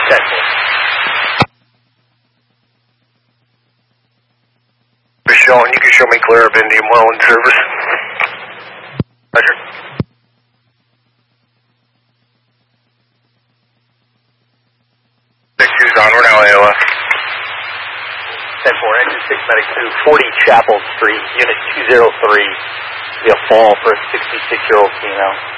Sean, you can show me clear of Indian well in service. Roger. Six on, we're now AOF. 10-4, engine 6, medic 2, 40 Chapel Street, unit 203. Be a fall for a 66-year-old female.